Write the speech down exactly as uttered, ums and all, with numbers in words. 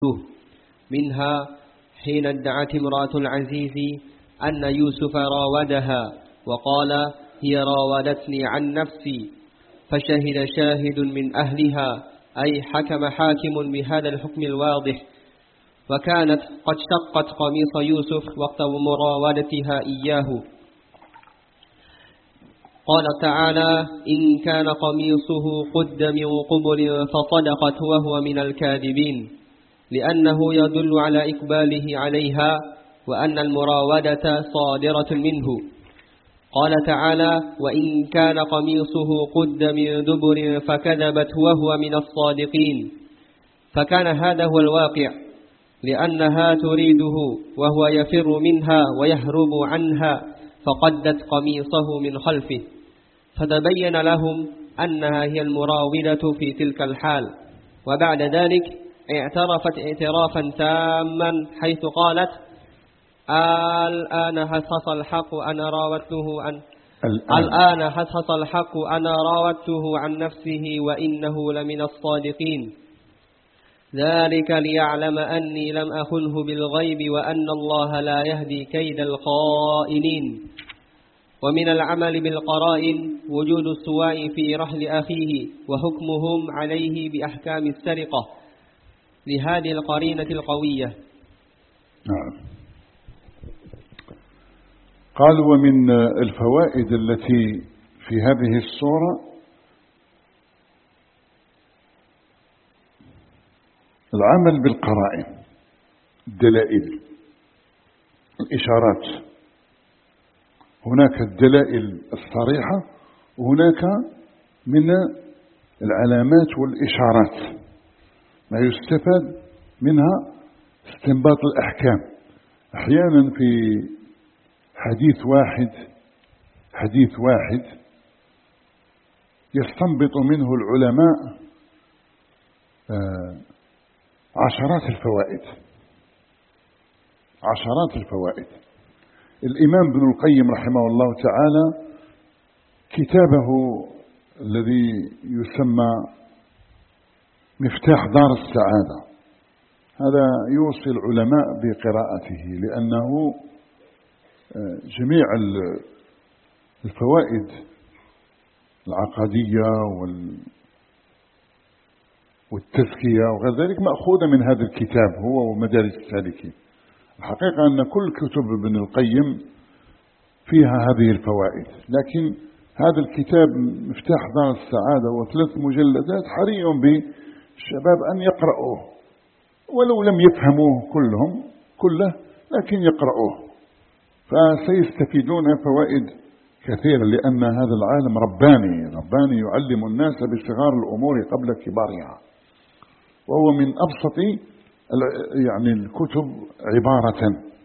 منها حين ادعت امرأة العزيز أن يوسف راودها وقال هي راودتني عن نفسي، فشهد شاهد من أهلها أي حكم حاكم بهذا الحكم الواضح، وكانت قد شقت قميص يوسف وقت مراودتها إياه. قال تعالى إن كان قميصه قد من قبل فصدقت وهو من الكاذبين، لأنه يدل على إقباله عليها وأن المراودة صادرة منه. قال تعالى وإن كان قميصه قد من دبر فكذبت وهو من الصادقين، فكان هذا هو الواقع، لأنها تريده وهو يفر منها ويهرب عنها، فقدت قميصه من خلفه، فتبين لهم أنها هي المراودة في تلك الحال. وبعد ذلك اعترفت اعترافا تاما حيث قالت الآن حصل الحق أنا راودته عن الآن حصل الحق أنا راودته عن نفسه وإنه لمن الصادقين، ذلك ليعلم أني لم أخنه بالغيب وأن الله لا يهدي كيد الخائنين. ومن العمل بالقرائن وجود السواء في رحل أخيه وحكمهم عليه بأحكام السرقة لهذه القرينة القوية. نعم. قال ومن الفوائد التي في هذه الصورة العمل بالقرائن، الدلائل، الإشارات. هناك الدلائل الصريحة وهناك من العلامات والإشارات ما يستفاد منها استنباط الأحكام. أحيانا في حديث واحد حديث واحد يستنبط منه العلماء عشرات الفوائد عشرات الفوائد. الإمام ابن القيم رحمه الله تعالى كتابه الذي يسمى مفتاح دار السعادة هذا يوصي العلماء بقراءته، لأنه جميع الفوائد العقدية والتزكية وغير ذلك مأخوذة من هذا الكتاب هو ومدارج السالكين. الحقيقة أن كل كتب ابن القيم فيها هذه الفوائد، لكن هذا الكتاب مفتاح دار السعادة وثلاث مجلدات حري بالشباب أن يقرأوه ولو لم يفهموه كلهم كله، لكن يقرأوه فسيستفيدون فوائد كثيرة، لأن هذا العالم رباني رباني يعلم الناس بصغار الأمور قبل كبارها، وهو من أبسط يعني الكتب عبارة.